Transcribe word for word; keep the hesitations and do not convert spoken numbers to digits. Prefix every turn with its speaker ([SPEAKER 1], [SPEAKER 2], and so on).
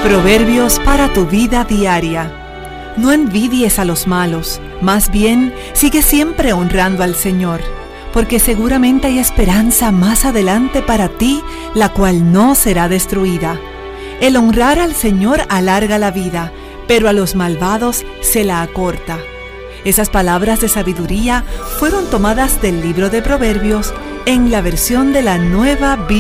[SPEAKER 1] Proverbios para tu vida diaria. No envidies a los malos, más bien sigue siempre honrando al Señor, porque seguramente hay esperanza más adelante para ti, la cual no será destruida. El honrar al Señor alarga la vida, pero a los malvados se la acorta. Esas palabras de sabiduría fueron tomadas del libro de Proverbios en la versión de la Nueva Biblia.